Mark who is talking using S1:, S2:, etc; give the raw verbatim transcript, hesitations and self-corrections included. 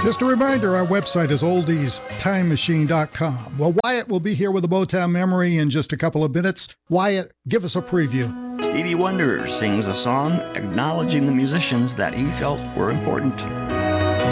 S1: Just a reminder, our website is oldies time machine dot com. Well, Wyatt will be here with a Motown memory in just a couple of minutes. Wyatt, give us a preview.
S2: Stevie Wonder sings a song acknowledging the musicians that he felt were important.